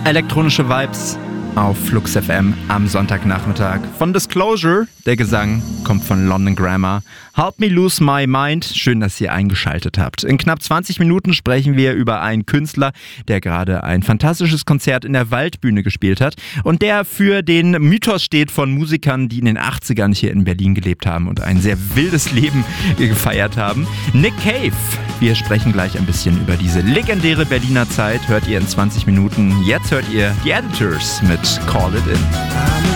Elektronische Vibes auf Flux FM am Sonntagnachmittag. Von Disclosure, der Gesang kommt von London Grammar. Help Me Lose My Mind, schön, dass ihr eingeschaltet habt. In knapp 20 Minuten sprechen wir über einen Künstler, der gerade ein fantastisches Konzert in der Waldbühne gespielt hat und der für den Mythos steht von Musikern, die in den 80ern hier in Berlin gelebt haben und ein sehr wildes Leben gefeiert haben. Nick Cave. Wir sprechen gleich ein bisschen über diese legendäre Berliner Zeit. Hört ihr in 20 Minuten. Jetzt hört ihr die Editors mit Call It In.